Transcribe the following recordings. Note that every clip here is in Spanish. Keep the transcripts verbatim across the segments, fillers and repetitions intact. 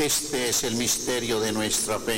Este es el misterio de nuestra fe.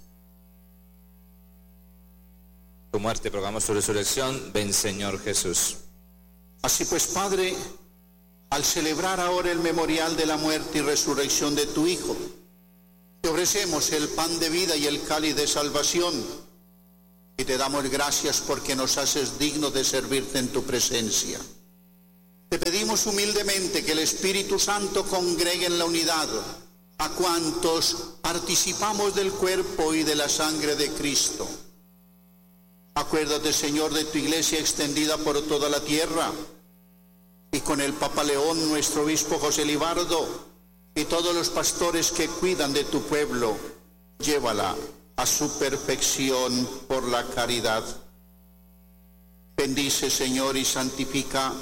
Tu muerte proclamamos tu resurrección. Ven, Señor Jesús. Así pues, Padre, al celebrar ahora el memorial de la muerte y resurrección de tu Hijo, te ofrecemos el pan de vida y el cáliz de salvación, y te damos gracias porque nos haces dignos de servirte en tu presencia. Te pedimos humildemente que el Espíritu Santo congregue en la unidad a cuantos participamos del cuerpo y de la sangre de Cristo. Acuérdate, Señor, de tu iglesia extendida por toda la tierra, y con el Papa León, nuestro obispo José Libardo, y todos los pastores que cuidan de tu pueblo, llévala a su perfección por la caridad. Bendice, Señor, y santifica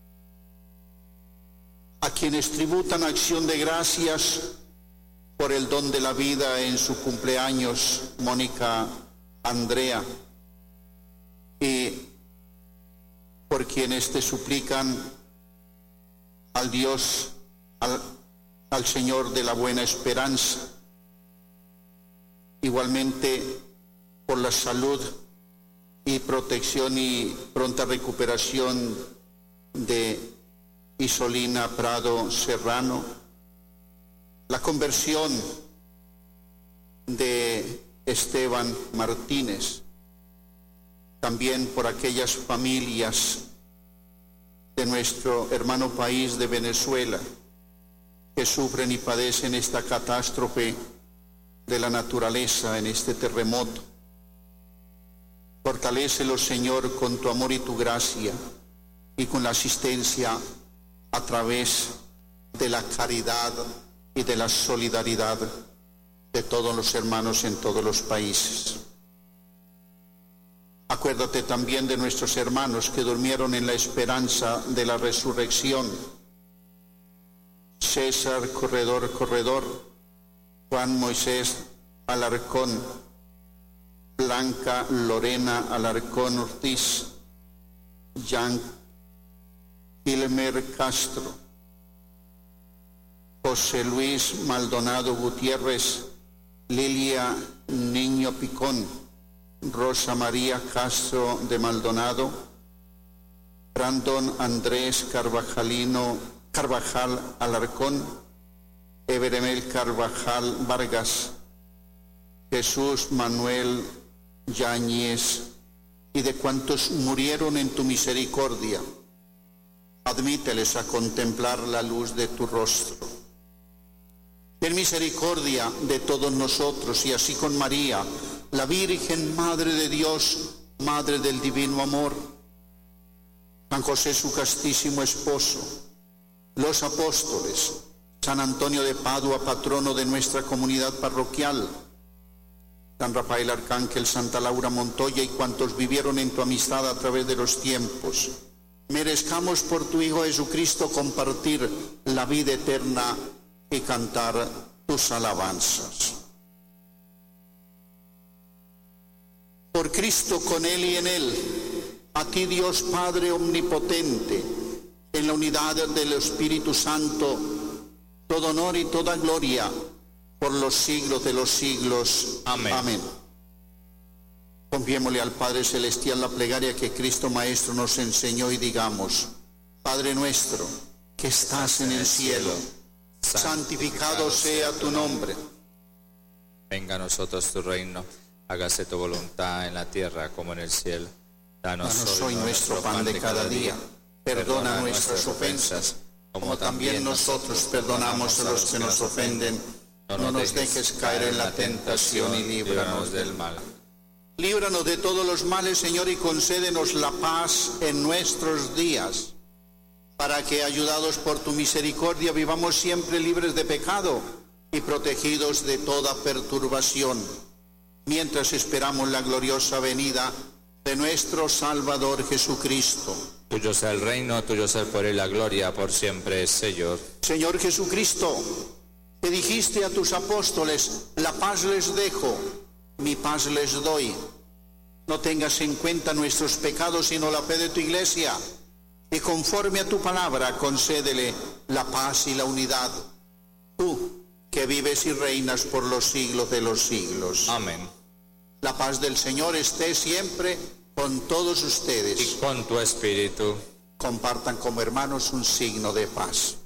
a quienes tributan acción de gracias por el don de la vida en su cumpleaños, Mónica Andrea, y por quienes te suplican al Dios, al, al Señor de la buena esperanza, igualmente por la salud y protección y pronta recuperación de Isolina Prado Serrano, la conversión de Esteban Martínez, también por aquellas familias de nuestro hermano país de Venezuela que sufren y padecen esta catástrofe de la naturaleza, en este terremoto. Fortalécelos, Señor, con tu amor y tu gracia, y con la asistencia a través de la caridad y de la solidaridad de todos los hermanos en todos los países. Acuérdate también de nuestros hermanos que durmieron en la esperanza de la resurrección. César Corredor Corredor, Juan Moisés Alarcón, Blanca Lorena Alarcón Ortiz, Jean Kilmer Castro, José Luis Maldonado Gutiérrez, Lilia Niño Picón, Rosa María Castro de Maldonado, Brandon Andrés Carvajalino, Carvajal Alarcón, Everemel Carvajal Vargas, Jesús Manuel Yáñez, y de cuantos murieron en tu misericordia, admíteles a contemplar la luz de tu rostro. Ten misericordia de todos nosotros, y así con María, la Virgen Madre de Dios, Madre del Divino Amor, San José su castísimo esposo, los apóstoles, San Antonio de Padua, patrono de nuestra comunidad parroquial, San Rafael Arcángel, Santa Laura Montoya y cuantos vivieron en tu amistad a través de los tiempos, merezcamos por tu Hijo Jesucristo compartir la vida eterna y cantar tus alabanzas. Por Cristo, con Él y en Él, a ti Dios Padre omnipotente, en la unidad del Espíritu Santo, todo honor y toda gloria por los siglos de los siglos. Amén. Amén. Confiémosle al Padre Celestial la plegaria que Cristo Maestro nos enseñó y digamos: Padre nuestro, que estás en el cielo, santificado sea tu nombre. Venga a nosotros tu reino, hágase tu voluntad en la tierra como en el cielo. Danos, Danos hoy nuestro pan de cada día. Perdona nuestras ofensas, como también nosotros perdonamos a los que nos ofenden. No nos dejes caer en la tentación y líbranos del mal. Líbranos de todos los males, Señor, y concédenos la paz en nuestros días, para que, ayudados por tu misericordia, vivamos siempre libres de pecado y protegidos de toda perturbación, mientras esperamos la gloriosa venida de nuestro Salvador Jesucristo. Tuyo sea el reino, tuyo sea el poder y la gloria por siempre, Señor. Señor Jesucristo, que dijiste a tus apóstoles: la paz les dejo, mi paz les doy. No tengas en cuenta nuestros pecados, sino la fe de tu iglesia, y conforme a tu palabra concédele la paz y la unidad. Tú, que que vives y reinas por los siglos de los siglos. Amén. La paz del Señor esté siempre con todos ustedes. Y con tu espíritu. Compartan como hermanos un signo de paz.